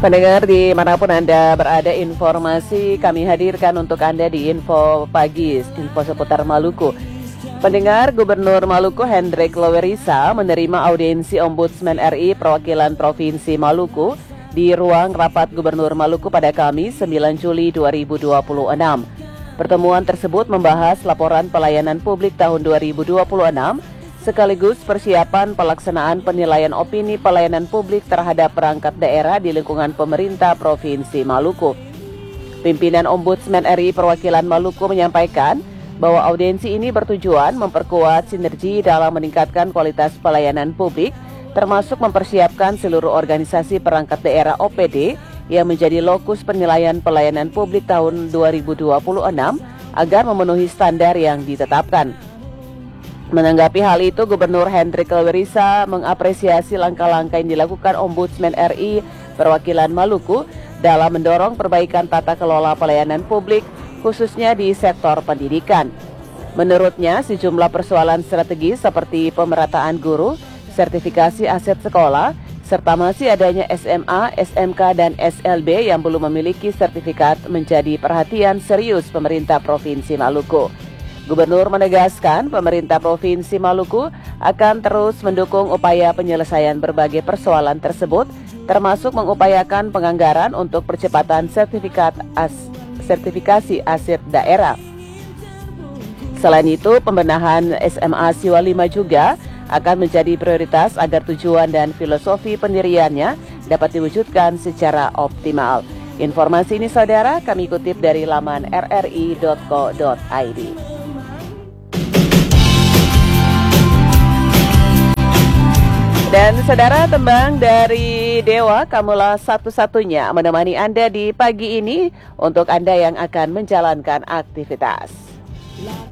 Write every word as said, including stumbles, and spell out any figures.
Pendengar dimanapun Anda berada, informasi kami hadirkan untuk Anda di Info Pagi, info seputar Maluku. Pendengar, Gubernur Maluku Hendrik Lowerisa menerima audiensi Ombudsman R I perwakilan Provinsi Maluku di ruang rapat Gubernur Maluku pada Kamis sembilan Juli dua ribu dua puluh enam. Pertemuan tersebut membahas laporan pelayanan publik tahun dua ribu dua puluh enam sekaligus persiapan pelaksanaan penilaian opini pelayanan publik terhadap perangkat daerah di lingkungan pemerintah Provinsi Maluku. Pimpinan Ombudsman R I perwakilan Maluku menyampaikan bahwa audiensi ini bertujuan memperkuat sinergi dalam meningkatkan kualitas pelayanan publik, termasuk mempersiapkan seluruh organisasi perangkat daerah O P D yang menjadi lokus penilaian pelayanan publik tahun dua ribu dua puluh enam agar memenuhi standar yang ditetapkan. Menanggapi hal itu, Gubernur Hendrik Lowerisa mengapresiasi langkah-langkah yang dilakukan Ombudsman R I perwakilan Maluku dalam mendorong perbaikan tata kelola pelayanan publik, khususnya di sektor pendidikan. Menurutnya, sejumlah persoalan strategis seperti pemerataan guru, sertifikasi aset sekolah, serta masih adanya S M A, S M K, dan S L B yang belum memiliki sertifikat menjadi perhatian serius pemerintah Provinsi Maluku. Gubernur menegaskan pemerintah Provinsi Maluku akan terus mendukung upaya penyelesaian berbagai persoalan tersebut, termasuk mengupayakan penganggaran untuk percepatan sertifikat as sertifikasi aset daerah. Selain itu, pembenahan S M A Siwa lima juga akan menjadi prioritas agar tujuan dan filosofi pendiriannya dapat diwujudkan secara optimal. Informasi ini, saudara, kami kutip dari laman r r i dot co dot i d. Dan saudara, tembang dari Dewa, Kamulah Satu-Satunya menemani Anda di pagi ini untuk Anda yang akan menjalankan aktivitas.